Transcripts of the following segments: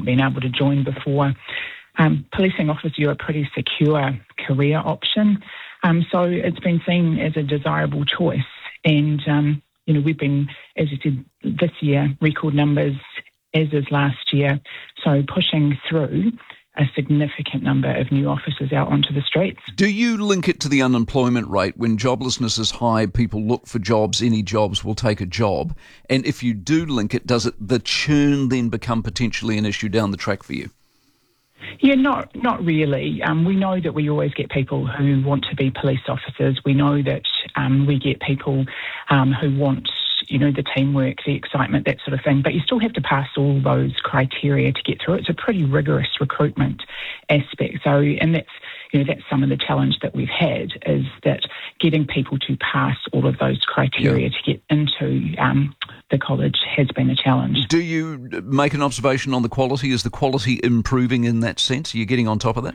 been able to join before. Policing officer, you're a pretty secure career option. So it's been seen as a desirable choice. And, we've been, as you said, this year, record numbers, as is last year. So pushing through a significant number of new officers out onto the streets. Do you link it to the unemployment rate? When joblessness is high, people look for jobs, any jobs will take a job. And if you do link it, does the churn then become potentially an issue down the track for you? Yeah, not really. We know that we always get people who want to be police officers. We know that we get people who want, the teamwork, the excitement, that sort of thing. But you still have to pass all those criteria to get through. It's a pretty rigorous recruitment aspect. So, and that's some of the challenge that we've had, is that getting people to pass all of those criteria to get into the college has been a challenge. Do you make an observation on the quality? Is the quality improving in that sense? Are you getting on top of that?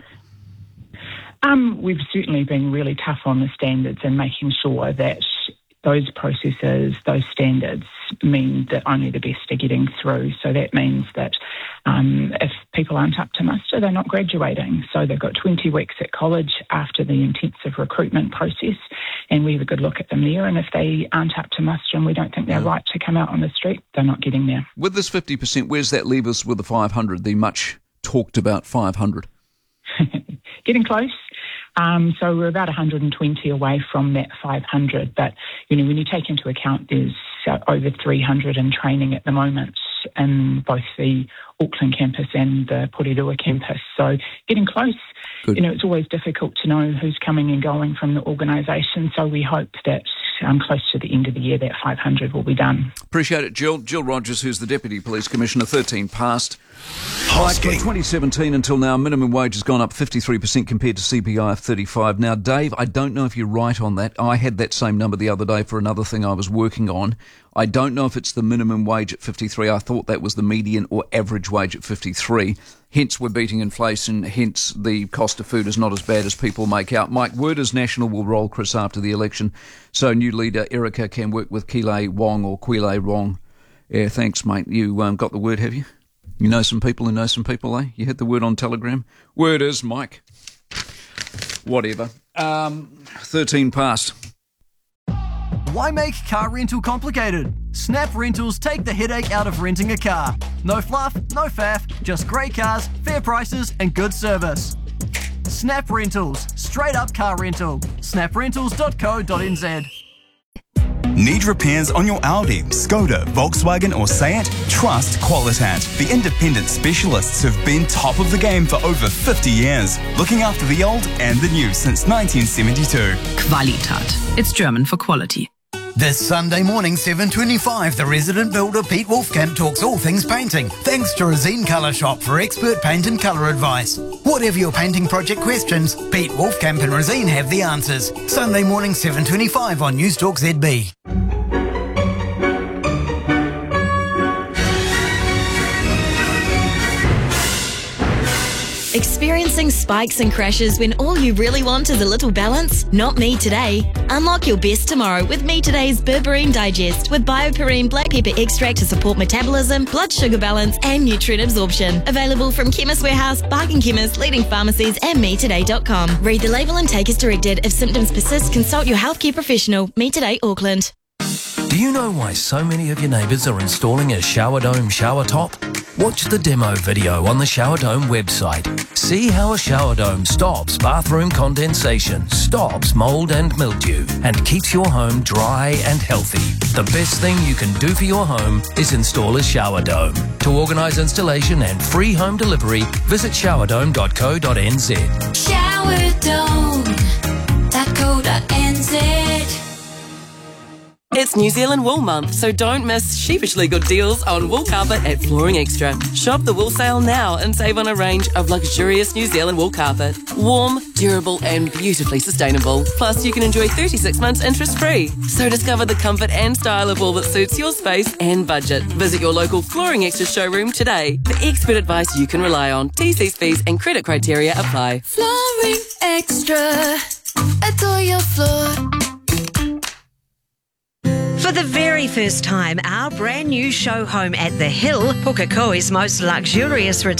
We've certainly been really tough on the standards and making sure that those processes, those standards mean that only the best are getting through. So that means that if people aren't up to muster, they're not graduating. So they've got 20 weeks at college after the intensive recruitment process, and we have a good look at them there. And if they aren't up to muster and we don't think they're right to come out on the street, they're not getting there. With this 50%, where's that leave us with the 500, the much talked about 500? Getting close. So we're about 120 away from that 500. But, when you take into account there's over 300 in training at the moment in both the Auckland campus and the Porirua campus. So getting close. Good. It's always difficult to know who's coming and going from the organisation. So we hope that close to the end of the year, that 500 will be done. Appreciate it, Jill. Jill Rogers, who's the Deputy Police Commissioner, 13 past. Like from 2017 until now, minimum wage has gone up 53% compared to CPI of 35. Now, Dave, I don't know if you're right on that. I had that same number the other day for another thing I was working on. I don't know if it's the minimum wage at 53. I thought that was the median or average wage at 53. Hence, we're beating inflation. Hence, the cost of food is not as bad as people make out. Mike Werders National will roll, Chris, after the election. So new leader Erica can work with Quile Wong or Quile Wong. Yeah, thanks, mate. You got the word, have you? You know some people who know some people, eh? You hit the word on Telegram. Werders, Mike. Whatever. 13 past. Why make car rental complicated? Snap Rentals take the headache out of renting a car. No fluff, no faff, just great cars, fair prices and good service. Snap Rentals, straight up car rental. snaprentals.co.nz. Need repairs on your Audi, Skoda, Volkswagen or Seat? Trust Qualitat, the independent specialists who've been top of the game for over 50 years, looking after the old and the new since 1972. Qualitat. It's German for quality. This Sunday morning, 7:25, the resident builder Pete Wolfkamp talks all things painting, thanks to Resine Colour Shop for expert paint and colour advice. Whatever your painting project questions, Pete Wolfkamp and Resine have the answers. Sunday morning, 7:25 on Newstalk ZB. Experiencing spikes and crashes when all you really want is a little balance? Not me today. Unlock your best tomorrow with Me Today's Berberine Digest with BioPerine Black Pepper Extract to support metabolism, blood sugar balance and nutrient absorption. Available from Chemist Warehouse, Bargain Chemist, leading pharmacies and metoday.com. Read the label and take as directed. If symptoms persist, consult your healthcare professional. Me Today Auckland. Do you know why so many of your neighbours are installing a shower dome shower top? Watch the demo video on the Shower Dome website. See how a shower dome stops bathroom condensation, stops mould and mildew, and keeps your home dry and healthy. The best thing you can do for your home is install a shower dome. To organise installation and free home delivery, visit showerdome.co.nz. Showerdome.co.nz. It's New Zealand Wool Month, so don't miss sheepishly good deals on wool carpet at Flooring Extra. Shop the wool sale now and save on a range of luxurious New Zealand wool carpet. Warm, durable and beautifully sustainable. Plus, you can enjoy 36 months interest-free. So discover the comfort and style of wool that suits your space and budget. Visit your local Flooring Extra showroom today for expert advice you can rely on. TC's fees and credit criteria apply. Flooring Extra. Adore your floor. For the very first time, our brand new show home at the Hill, Pukekohe's most luxurious